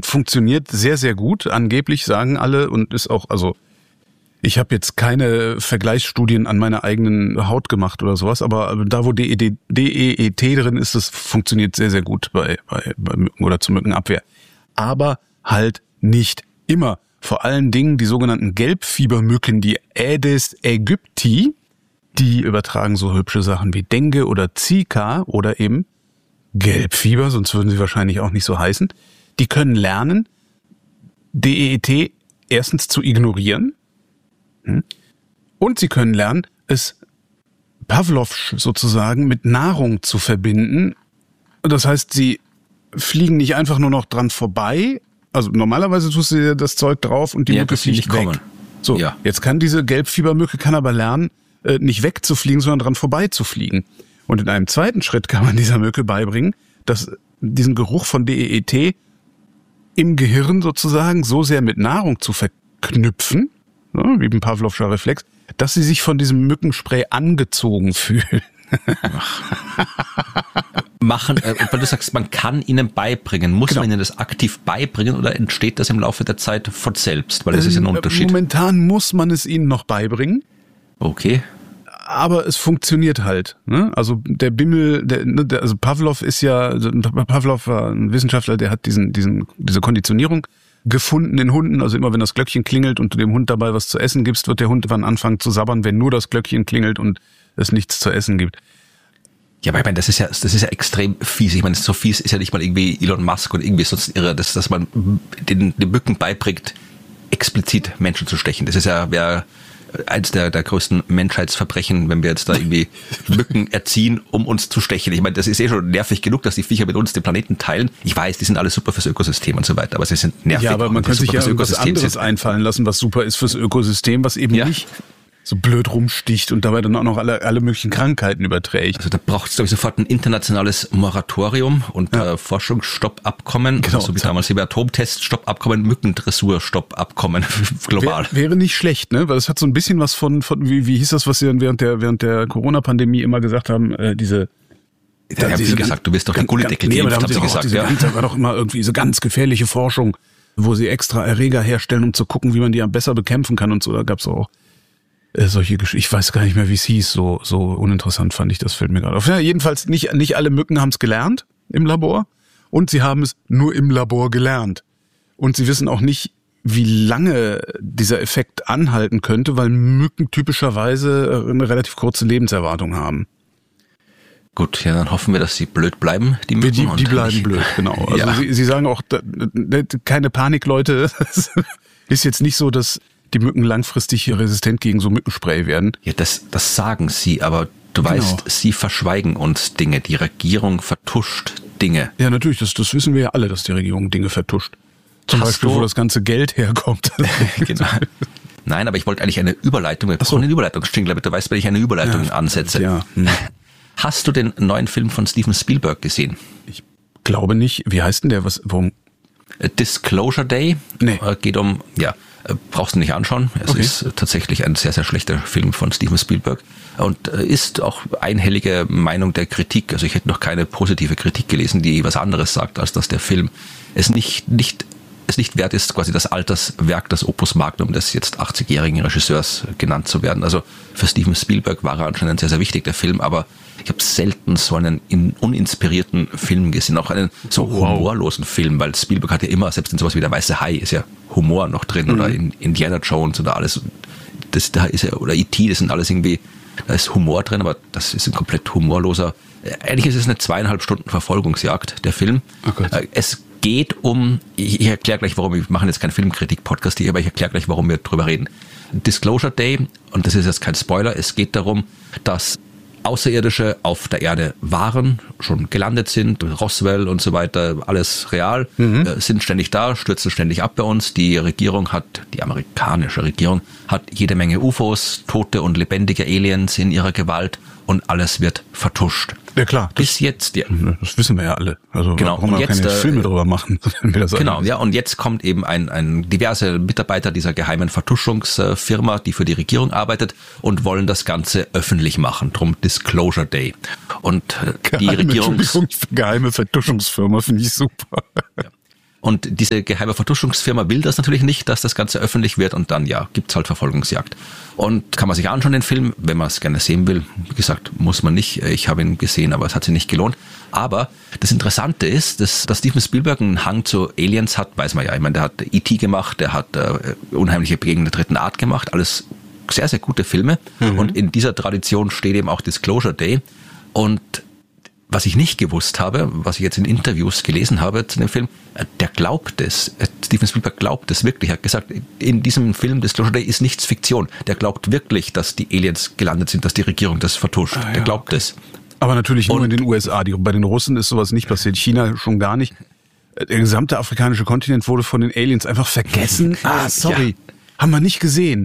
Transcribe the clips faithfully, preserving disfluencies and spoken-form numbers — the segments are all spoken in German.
und funktioniert sehr, sehr gut. Angeblich sagen alle und ist auch, also ich habe jetzt keine Vergleichsstudien an meiner eigenen Haut gemacht oder sowas, aber da, wo D E E T drin ist, das funktioniert sehr, sehr gut bei, bei, bei Mücken oder zur Mückenabwehr. Aber halt nicht immer. Vor allen Dingen die sogenannten Gelbfiebermücken, die Aedes aegypti, die übertragen so hübsche Sachen wie Dengue oder Zika oder eben Gelbfieber, sonst würden sie wahrscheinlich auch nicht so heißen. Die können lernen, D E E T erstens zu ignorieren, und sie können lernen, es Pavlovsch sozusagen mit Nahrung zu verbinden. Das heißt, sie fliegen nicht einfach nur noch dran vorbei. Also normalerweise tust du dir das Zeug drauf und die ja, Mücke fliegt weg. Kommen. So, ja. Jetzt kann diese Gelbfiebermücke kann aber lernen, nicht wegzufliegen, sondern dran vorbeizufliegen. Und in einem zweiten Schritt kann man dieser Mücke beibringen, dass diesen Geruch von D E E T im Gehirn sozusagen so sehr mit Nahrung zu verknüpfen, wie ein Pavlovscher Reflex, dass sie sich von diesem Mückenspray angezogen fühlen. Machen, äh, weil du sagst, man kann ihnen beibringen. Muss genau. man ihnen das aktiv beibringen oder entsteht das im Laufe der Zeit von selbst? Weil das ähm, ist ja ein Unterschied. Momentan muss man es ihnen noch beibringen. Okay. Aber es funktioniert halt. Ne? Also der Bimmel, der, der, also Pavlov ist ja, Pavlov war ein Wissenschaftler, der hat diesen, diesen, diese Konditionierung gefunden in Hunden. Also immer wenn das Glöckchen klingelt und du dem Hund dabei was zu essen gibst, wird der Hund dann anfangen zu sabbern, wenn nur das Glöckchen klingelt und es nichts zu essen gibt. Ja, aber ich meine, das ist ja, das ist ja extrem fies. Ich meine, so fies ist ja nicht mal irgendwie Elon Musk oder irgendwie sonst irre, dass, dass man den, den Mücken beibringt, explizit Menschen zu stechen. Das ist ja, wäre eins der, der größten Menschheitsverbrechen, wenn wir jetzt da irgendwie Mücken erziehen, um uns zu stechen. Ich meine, das ist eh schon nervig genug, dass die Viecher mit uns den Planeten teilen. Ich weiß, die sind alle super fürs Ökosystem und so weiter, aber sie sind nervig. Ja, aber man könnte sich ja irgendwas anderes sind. einfallen lassen, was super ist fürs Ökosystem, was eben ja. nicht so blöd rumsticht und dabei dann auch noch alle, alle möglichen Krankheiten überträgt. Also da braucht es, glaube ich, sofort ein internationales Moratorium und ja. äh, Forschungsstoppabkommen, genau, so wie damals hier bei Atomtest-Stoppabkommen, Mückendressur-Stoppabkommen global. Wär, wäre nicht schlecht, ne? Weil es hat so ein bisschen was von, von wie, wie hieß das, was sie dann während der, während der Corona-Pandemie immer gesagt haben, äh, diese Da haben sie gesagt, du bist doch der Gullideckel nee, geimpft, haben haben sie auch, gesagt. Diese, ja. Da war doch immer irgendwie diese ganz gefährliche Forschung, wo sie extra Erreger herstellen, um zu gucken, wie man die am besser bekämpfen kann und so. Da gab's auch äh, solche Geschichten. Ich weiß gar nicht mehr, wie es hieß. So so uninteressant fand ich, das fällt mir gerade auf. Ja, jedenfalls nicht nicht alle Mücken haben es gelernt im Labor und sie haben es nur im Labor gelernt. Und sie wissen auch nicht, wie lange dieser Effekt anhalten könnte, weil Mücken typischerweise eine relativ kurze Lebenserwartung haben. Gut, ja, dann hoffen wir, dass sie blöd bleiben, die Mücken. Die, die und bleiben nicht, blöd, genau. Also ja. sie, sie sagen auch, keine Panik, Leute. Es ist jetzt nicht so, dass die Mücken langfristig resistent gegen so Mückenspray werden. Ja, das, das sagen sie, aber du genau. weißt, sie verschweigen uns Dinge. Die Regierung vertuscht Dinge. Ja, natürlich, das, das wissen wir ja alle, dass die Regierung Dinge vertuscht. Zum Hast Beispiel, du, wo das ganze Geld herkommt. Genau. Nein, aber ich wollte eigentlich eine Überleitung. Wir brauchen eine Überleitungsjingle, aber du weißt, wenn ich eine Überleitung ja, ansetze. Ja. Hm. Hast du den neuen Film von Steven Spielberg gesehen? Ich glaube nicht. Wie heißt denn der? Was? Worum? Disclosure Day. Nee. Geht um, ja, brauchst du nicht anschauen. Es okay. ist tatsächlich ein sehr, sehr schlechter Film von Steven Spielberg und ist auch einhellige Meinung der Kritik. Also ich hätte noch keine positive Kritik gelesen, die was anderes sagt, als dass der Film es nicht, nicht es nicht wert ist, quasi das Alterswerk, das Opus Magnum des jetzt achtzigjährigen Regisseurs genannt zu werden. Also für Steven Spielberg war er anscheinend sehr, sehr wichtig, der Film, aber ich habe selten so einen in, uninspirierten Film gesehen, auch einen so oh, wow. humorlosen Film, weil Spielberg hat ja immer, selbst in sowas wie der Weiße Hai ist ja Humor noch drin mhm. oder in Indiana Jones oder alles, das da ist ja, oder E T, das sind alles irgendwie, da ist Humor drin, aber das ist ein komplett humorloser, eigentlich ist es eine zweieinhalb Stunden Verfolgungsjagd, der Film. Oh es geht um, ich, ich erkläre gleich, warum, wir machen jetzt keinen Filmkritik-Podcast hier, aber ich erkläre gleich, warum wir drüber reden. Disclosure Day, und das ist jetzt kein Spoiler, es geht darum, dass Außerirdische auf der Erde waren, schon gelandet sind, Roswell und so weiter, alles real, mhm. äh, sind ständig da, stürzen ständig ab bei uns. Die Regierung hat, die amerikanische Regierung, hat jede Menge U F Os, tote und lebendige Aliens in ihrer Gewalt und alles wird vertuscht. Ja klar. Bis jetzt, ja. Das wissen wir ja alle. Also genau. warum wir jetzt, keine äh, Filme drüber machen, wenn wir das Genau, sagen. ja, und jetzt kommt eben ein, ein diverse Mitarbeiter dieser geheimen Vertuschungsfirma, die für die Regierung arbeitet und wollen das Ganze öffentlich machen, drum Disclosure Day. Und die geheime, Regierung... Geheime Vertuschungsfirma finde ich super. Ja. Und diese geheime Vertuschungsfirma will das natürlich nicht, dass das Ganze öffentlich wird und dann, ja, gibt's halt Verfolgungsjagd. Und kann man sich anschauen, den Film, wenn man es gerne sehen will. Wie gesagt, muss man nicht. Ich habe ihn gesehen, aber es hat sich nicht gelohnt. Aber das Interessante ist, dass, dass Steven Spielberg einen Hang zu Aliens hat, weiß man ja. Ich meine, der hat E T gemacht, der hat äh, Unheimliche Begegnungen der dritten Art gemacht. Alles sehr, sehr gute Filme. Mhm. Und in dieser Tradition steht eben auch Disclosure Day. Und was ich nicht gewusst habe, was ich jetzt in Interviews gelesen habe zu dem Film, der glaubt es. Steven Spielberg glaubt es wirklich. Er hat gesagt, in diesem Film Disclosure Day ist nichts Fiktion. Der glaubt wirklich, dass die Aliens gelandet sind, dass die Regierung das vertuscht. Ah, ja, der glaubt okay. es. Aber natürlich nur Und, in den U S A. Die, bei den Russen ist sowas nicht passiert. China schon gar nicht. Der gesamte afrikanische Kontinent wurde von den Aliens einfach vergessen. Ah, sorry. Ja. Haben wir nicht gesehen.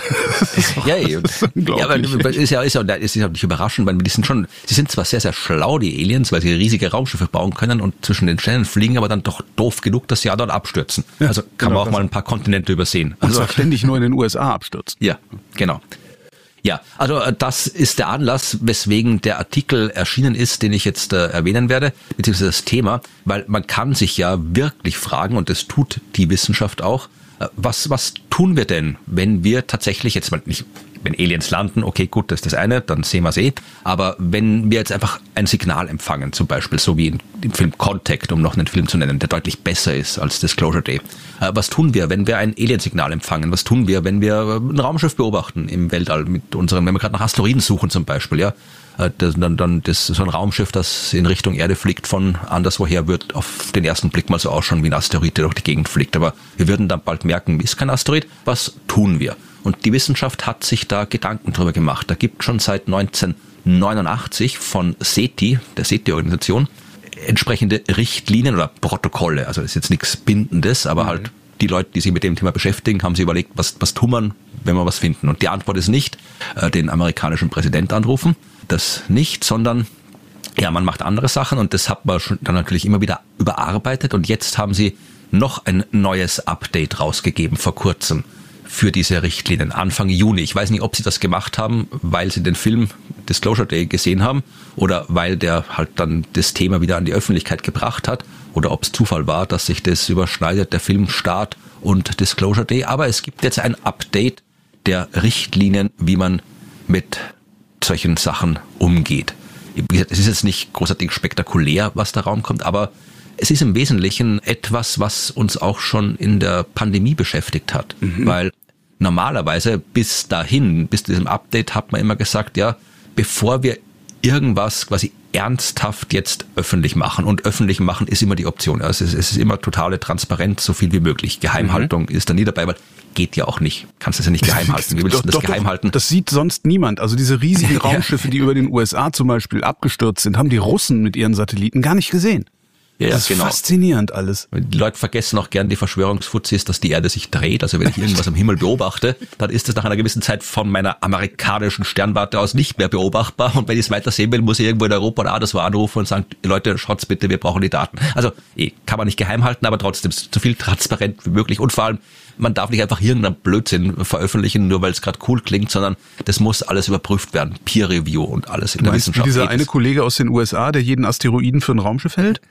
ja, ja, ja, aber es ist ja, ist ja, ist ja nicht überraschend, weil die sind schon, sie sind zwar sehr, sehr schlau, die Aliens, weil sie riesige Raumschiffe bauen können und zwischen den Sternen fliegen, aber dann doch doof genug, dass sie ja dort abstürzen. Ja, also kann genau, man auch mal ein paar Kontinente übersehen. Und also, zwar ständig nur in den U S A abstürzen. Ja, genau. Ja, also das ist der Anlass, weswegen der Artikel erschienen ist, den ich jetzt äh, erwähnen werde, beziehungsweise das Thema, weil man kann sich ja wirklich fragen, und das tut die Wissenschaft auch, Was, was tun wir denn, wenn wir tatsächlich jetzt mal nicht, wenn Aliens landen, okay, gut, das ist das eine, dann sehen wir es eh, aber wenn wir jetzt einfach ein Signal empfangen, zum Beispiel so wie in, im Film Contact, um noch einen Film zu nennen, der deutlich besser ist als Disclosure Day. Was tun wir, wenn wir ein Aliensignal empfangen? Was tun wir, wenn wir ein Raumschiff beobachten im Weltall mit unseren, wenn wir gerade nach Asteroiden suchen zum Beispiel, ja? Das, dann, dann das, so ein Raumschiff, das in Richtung Erde fliegt von anderswoher, wird auf den ersten Blick mal so ausschauen wie ein Asteroid, der durch die Gegend fliegt. Aber wir würden dann bald merken, ist kein Asteroid. Was tun wir? Und die Wissenschaft hat sich da Gedanken drüber gemacht. Da gibt schon seit neunzehnhundertneunundachtzig von SETI, der SETI-Organisation, entsprechende Richtlinien oder Protokolle. Also das ist jetzt nichts Bindendes, aber mhm. halt die Leute, die sich mit dem Thema beschäftigen, haben sich überlegt, was, was tun wir, wenn wir was finden. Und die Antwort ist nicht, äh, den amerikanischen Präsident anrufen, das nicht, sondern ja, man macht andere Sachen und das hat man schon dann natürlich immer wieder überarbeitet und jetzt haben sie noch ein neues Update rausgegeben vor kurzem für diese Richtlinien, Anfang Juni. Ich weiß nicht, ob sie das gemacht haben, weil sie den Film Disclosure Day gesehen haben oder weil der halt dann das Thema wieder an die Öffentlichkeit gebracht hat oder ob es Zufall war, dass sich das überschneidet, der Filmstart und Disclosure Day. Aber es gibt jetzt ein Update der Richtlinien, wie man mit solchen Sachen umgeht. Es ist jetzt nicht großartig spektakulär, was da rauskommt, aber es ist im Wesentlichen etwas, was uns auch schon in der Pandemie beschäftigt hat. Mhm. Weil normalerweise bis dahin, bis zu diesem Update hat man immer gesagt, ja, bevor wir irgendwas quasi ernsthaft jetzt öffentlich machen, und öffentlich machen ist immer die Option. Also es ist immer totale Transparenz, so viel wie möglich. Geheimhaltung mhm. ist da nie dabei, weil geht ja auch nicht. Kannst das ja nicht geheim halten. Wie willst du das doch, geheim halten? Das sieht sonst niemand. Also diese riesigen Raumschiffe, die über den U S A zum Beispiel abgestürzt sind, haben die Russen mit ihren Satelliten gar nicht gesehen. Ja, das ist genau. Faszinierend alles. Die Leute vergessen auch gern die Verschwörungsfuzis, dass die Erde sich dreht. Also wenn ich irgendwas am Himmel beobachte, dann ist das nach einer gewissen Zeit von meiner amerikanischen Sternwarte aus nicht mehr beobachtbar. Und wenn ich es weiter sehen will, muss ich irgendwo in Europa oder anderswo anrufen und sagen, Leute, schaut's bitte, wir brauchen die Daten. Also kann man nicht geheim halten, aber trotzdem so viel transparent wie möglich. Und vor allem, man darf nicht einfach irgendeinen Blödsinn veröffentlichen, nur weil es gerade cool klingt, sondern das muss alles überprüft werden. Peer Review und alles in der Wissenschaft. Wie dieser eine Kollege aus den U S A, der jeden Asteroiden für ein Raumschiff hält?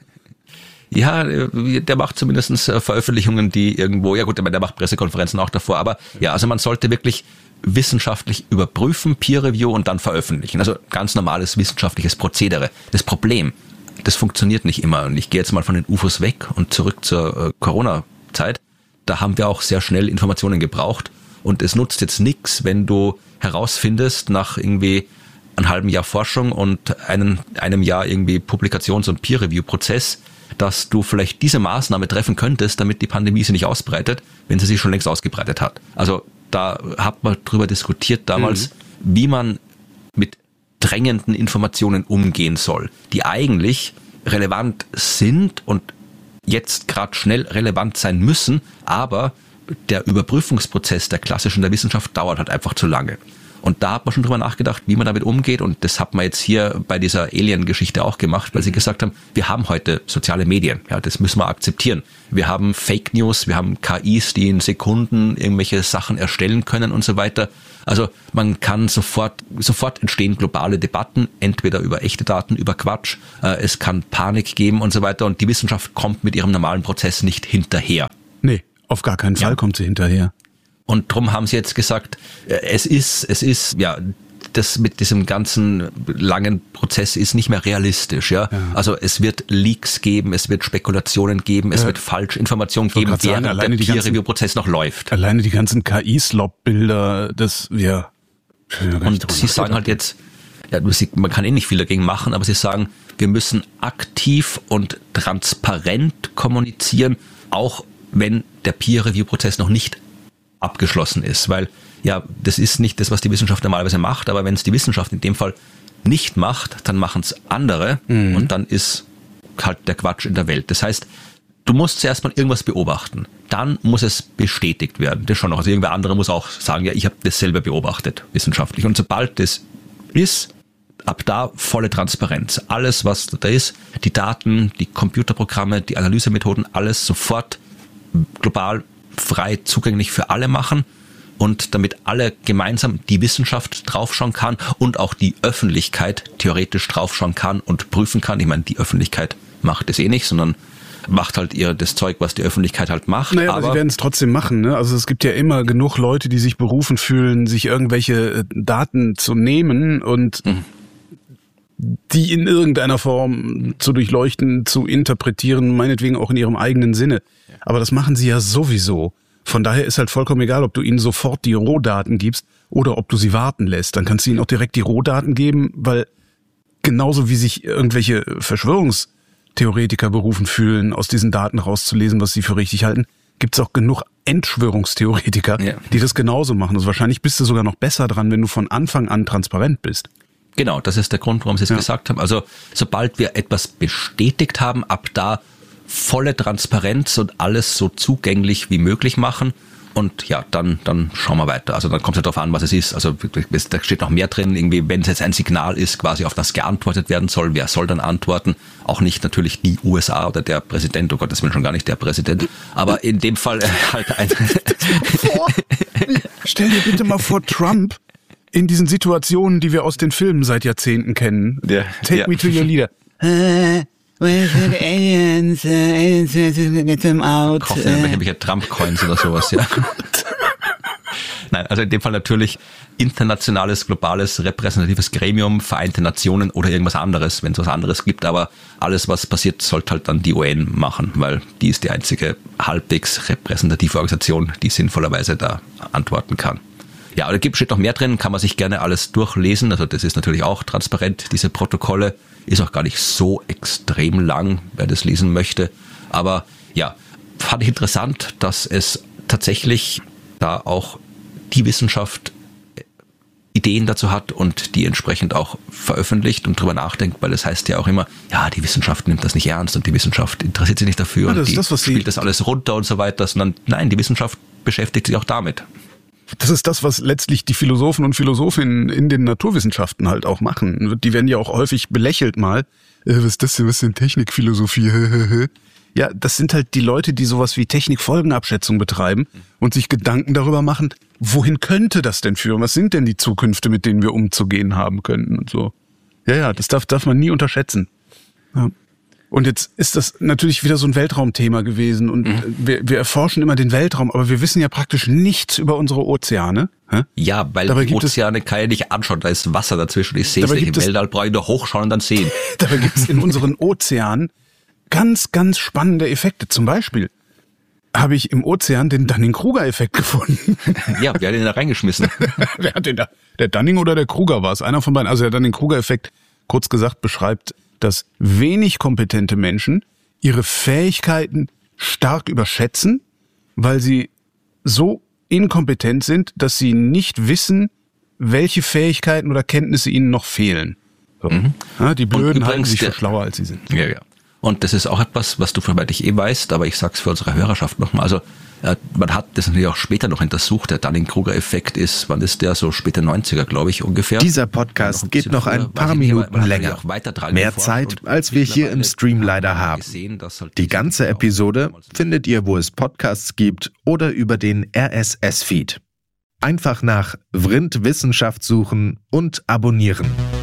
Ja, der macht zumindest Veröffentlichungen, die irgendwo, ja gut, der macht Pressekonferenzen auch davor, aber ja, also man sollte wirklich wissenschaftlich überprüfen, Peer Review und dann veröffentlichen. Also ganz normales wissenschaftliches Prozedere. Das Problem, das funktioniert nicht immer. Und ich gehe jetzt mal von den U F Os weg und zurück zur Corona-Zeit. Da haben wir auch sehr schnell Informationen gebraucht und es nutzt jetzt nichts, wenn du herausfindest nach irgendwie einem halben Jahr Forschung und einem, einem Jahr irgendwie Publikations- und Peer-Review-Prozess, dass du vielleicht diese Maßnahme treffen könntest, damit die Pandemie sich nicht ausbreitet, wenn sie sich schon längst ausgebreitet hat. Also da hat man drüber diskutiert damals, mhm. wie man mit drängenden Informationen umgehen soll, die eigentlich relevant sind und jetzt gerade schnell relevant sein müssen, aber der Überprüfungsprozess der klassischen der Wissenschaft dauert halt einfach zu lange. Und da hat man schon drüber nachgedacht, wie man damit umgeht. Und das hat man jetzt hier bei dieser Alien-Geschichte auch gemacht, weil sie gesagt haben, wir haben heute soziale Medien. Ja, das müssen wir akzeptieren. Wir haben Fake News, wir haben K Is, die in Sekunden irgendwelche Sachen erstellen können und so weiter. Also man kann sofort, sofort entstehen globale Debatten, entweder über echte Daten, über Quatsch. Es kann Panik geben und so weiter. Und die Wissenschaft kommt mit ihrem normalen Prozess nicht hinterher. Nee, auf gar keinen Fall ja. kommt sie hinterher. Und drum haben sie jetzt gesagt, es ist, es ist, ja, das mit diesem ganzen langen Prozess ist nicht mehr realistisch, ja. ja. Also es wird Leaks geben, es wird Spekulationen geben, es ja. wird Falschinformationen geben, während sagen, der Peer-Review-Prozess noch läuft. Alleine die ganzen K I-Slop-Bilder, das, ja. Und sie sagen halt jetzt, ja, man kann eh nicht viel dagegen machen, aber sie sagen, wir müssen aktiv und transparent kommunizieren, auch wenn der Peer-Review-Prozess noch nicht abgeschlossen ist, weil ja, das ist nicht das, was die Wissenschaft normalerweise macht, aber wenn es die Wissenschaft in dem Fall nicht macht, dann machen es andere mhm. und dann ist halt der Quatsch in der Welt. Das heißt, du musst zuerst mal irgendwas beobachten, dann muss es bestätigt werden. Das schon noch. Also irgendwer andere muss auch sagen, ja, ich habe das selber beobachtet, wissenschaftlich. Und sobald das ist, ab da volle Transparenz. Alles, was da ist, die Daten, die Computerprogramme, die Analysemethoden, alles sofort global frei zugänglich für alle machen und damit alle gemeinsam die Wissenschaft draufschauen kann und auch die Öffentlichkeit theoretisch draufschauen kann und prüfen kann. Ich meine, die Öffentlichkeit macht es eh nicht, sondern macht halt ihr das Zeug, was die Öffentlichkeit halt macht. Naja, aber sie werden es trotzdem machen. Ne? Also es gibt ja immer genug Leute, die sich berufen fühlen, sich irgendwelche Daten zu nehmen und mhm. die in irgendeiner Form zu durchleuchten, zu interpretieren, meinetwegen auch in ihrem eigenen Sinne. Aber das machen sie ja sowieso. Von daher ist halt vollkommen egal, ob du ihnen sofort die Rohdaten gibst oder ob du sie warten lässt. Dann kannst du ihnen auch direkt die Rohdaten geben, weil genauso wie sich irgendwelche Verschwörungstheoretiker berufen fühlen, aus diesen Daten rauszulesen, was sie für richtig halten, gibt es auch genug Entschwörungstheoretiker, ja. die das genauso machen. Also wahrscheinlich bist du sogar noch besser dran, wenn du von Anfang an transparent bist. Genau, das ist der Grund, warum sie es ja. gesagt haben. Also sobald wir etwas bestätigt haben, ab da volle Transparenz und alles so zugänglich wie möglich machen. Und ja, dann, dann schauen wir weiter. Also dann kommt es ja darauf an, was es ist. Also da steht noch mehr drin, irgendwie, wenn es jetzt ein Signal ist, quasi auf das geantwortet werden soll, wer soll dann antworten? Auch nicht natürlich die U S A oder der Präsident, oh Gott, das will schon gar nicht der Präsident. Aber in dem Fall halt ein... Stell dir bitte mal vor, Trump in diesen Situationen, die wir aus den Filmen seit Jahrzehnten kennen. Ja, Take ja. me to your leader. Where's the aliens? Uh, aliens, get them out. Kaufen irgendwelche Trump-Coins oder sowas, ja. Nein, also in dem Fall natürlich internationales, globales, repräsentatives Gremium, Vereinte Nationen oder irgendwas anderes, wenn es was anderes gibt. Aber alles, was passiert, sollte halt dann die U N machen, weil die ist die einzige halbwegs repräsentative Organisation, die sinnvollerweise da antworten kann. Ja, da steht noch mehr drin, kann man sich gerne alles durchlesen. Also das ist natürlich auch transparent, diese Protokolle. Ist auch gar nicht so extrem lang, wer das lesen möchte. Aber ja, fand ich interessant, dass es tatsächlich da auch die Wissenschaft Ideen dazu hat und die entsprechend auch veröffentlicht und drüber nachdenkt, weil das heißt ja auch immer, ja, die Wissenschaft nimmt das nicht ernst und die Wissenschaft interessiert sich nicht dafür ja, und die das, spielt das alles runter und so weiter, sondern nein, die Wissenschaft beschäftigt sich auch damit. Das ist das, was letztlich die Philosophen und Philosophinnen in den Naturwissenschaften halt auch machen. Die werden ja auch häufig belächelt mal. Äh, was ist das denn, was ist denn Technikphilosophie? Ja, das sind halt die Leute, die sowas wie Technikfolgenabschätzung betreiben und sich Gedanken darüber machen, wohin könnte das denn führen? Was sind denn die Zukünfte, mit denen wir umzugehen haben könnten und so. Ja, ja, das darf, darf man nie unterschätzen. Ja. Und jetzt ist das natürlich wieder so ein Weltraumthema gewesen und mhm. wir, wir erforschen immer den Weltraum, aber wir wissen ja praktisch nichts über unsere Ozeane. Hä? Ja, weil dabei die Ozeane kann ich nicht anschauen, da ist Wasser dazwischen, ich sehe es nicht, im Weltall brauche ich nur hochschauen und dann sehen. Dabei gibt es in unseren Ozeanen ganz, ganz spannende Effekte. Zum Beispiel habe ich im Ozean den Dunning-Kruger-Effekt gefunden. Ja, wer hat den da reingeschmissen? Wer hat den da? Der Dunning oder der Kruger war es? Einer von beiden. Also der Dunning-Kruger-Effekt, kurz gesagt, beschreibt, dass wenig kompetente Menschen ihre Fähigkeiten stark überschätzen, weil sie so inkompetent sind, dass sie nicht wissen, welche Fähigkeiten oder Kenntnisse ihnen noch fehlen. So. Mhm. Ja, die Blöden halten sich für schlauer, als sie sind. Ja, ja. Und das ist auch etwas, was du vermutlich eh weißt, aber ich sag's für unsere Hörerschaft nochmal. Also äh, man hat das natürlich auch später noch untersucht. Der Dunning-Kruger-Effekt ist, wann ist der? So späte neunziger, glaube ich, ungefähr. Dieser Podcast noch geht noch ein früher, paar Minuten nicht, länger. Mehr Zeit, als wir hier im Stream leider haben. Gesehen, halt die ganze Episode findet ihr, wo es Podcasts gibt oder über den R S S-Feed. Einfach nach Vrind Wissenschaft suchen und abonnieren.